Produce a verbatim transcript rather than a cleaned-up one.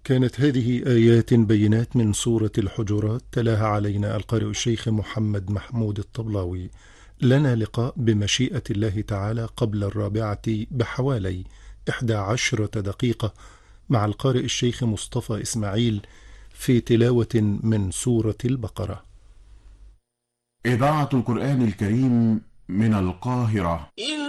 كانت هذه آيات بينات من سورة الحجرات، تلاها علينا القارئ الشيخ محمد محمود الطبلاوي. لنا لقاء بمشيئة الله تعالى قبل الرابعة بحوالي إحدى عشرة دقيقة مع القارئ الشيخ مصطفى إسماعيل في تلاوة من سورة البقرة. إذاعة القرآن الكريم من القاهرة.